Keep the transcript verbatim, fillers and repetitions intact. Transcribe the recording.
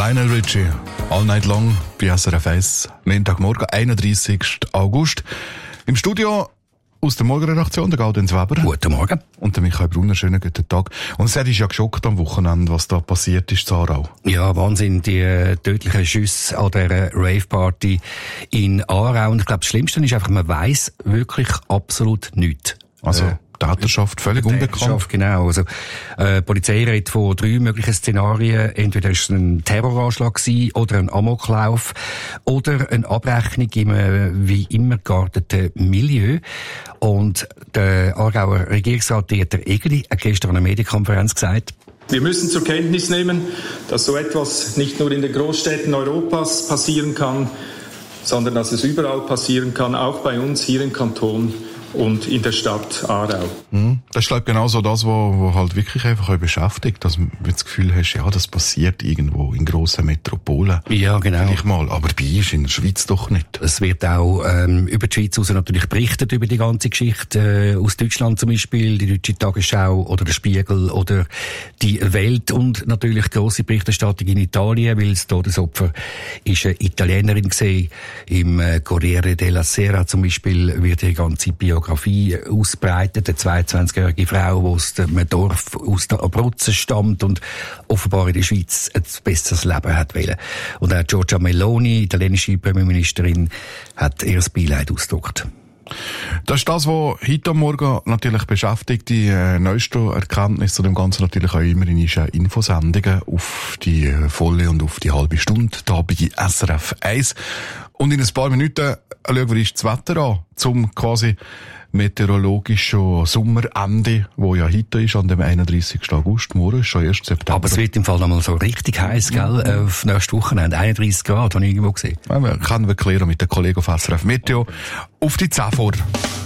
Lionel Richie, All Night Long bei S R F eins, Montagmorgen, einunddreissigsten August. Im Studio aus der Morgenredaktion, der Gaudenz Weber. Guten Morgen. Und der Michael Brunner, schönen guten Tag. Und es ist ja geschockt am Wochenende, was da passiert ist in Aarau. Ja, Wahnsinn, die äh, tödlichen Schüsse an der Rave-Party in Aarau. Und ich glaube, das Schlimmste ist einfach, man weiss wirklich absolut nichts. Also, äh, Täterschaft völlig unbekannt. Täterschaft, genau. Also, äh, die Polizei redet von drei möglichen Szenarien. Entweder ist es ein Terroranschlag gewesen, oder ein Amoklauf, oder eine Abrechnung im, äh, wie immer gearteten Milieu. Und der Aargauer Regierungsrat Dieter Egeli hat gestern an einer Medienkonferenz gesagt, wir müssen zur Kenntnis nehmen, dass so etwas nicht nur in den Großstädten Europas passieren kann, sondern dass es überall passieren kann, auch bei uns hier im Kanton und in der Stadt Aarau. Mhm. Das ist, glaube ich, genau so das, was, was halt wirklich einfach auch beschäftigt, dass du das Gefühl hast, ja, das passiert irgendwo in grossen Metropolen. Ja, genau. Vielleicht mal, aber bei uns in der Schweiz doch nicht. Es wird auch ähm, über die Schweiz raus natürlich berichtet über die ganze Geschichte. Äh, aus Deutschland zum Beispiel, die Deutsche Tagesschau oder der Spiegel oder die Welt und natürlich grosse Berichterstattung in Italien, weil das Todesopfer ist eine Italienerin gesehen. Im äh, Corriere della Sera zum Beispiel wird die ganze Biografie ausbreitet. Eine zweiundzwanzigjährige Frau, die aus einem Dorf aus der Abruzzen stammt und offenbar in der Schweiz ein besseres Leben hat wollen. Und auch Giorgia Meloni, italienische Premierministerin, hat ihr Beileid ausgedrückt. Das ist das, was heute am Morgen natürlich beschäftigt. Die äh, neueste Erkenntnis zu dem Ganzen natürlich auch immer in unseren Infosendungen auf die äh, volle und auf die halbe Stunde, da bei S R F eins. Und in ein paar Minuten schauen wir uns das Wetter an, zum quasi meteorologischen Sommerende, wo ja heute ist, an dem einunddreissigsten August. Morgen ist schon erster September. Aber es wird im Fall nochmal so richtig heiß, gell? Mhm. Auf nächstes Wochenende. einunddreissig Grad, habe ich irgendwo gesehen. Ja, wir können wir klären mit den Kollegen auf S R F Meteo. Auf die zehn vor.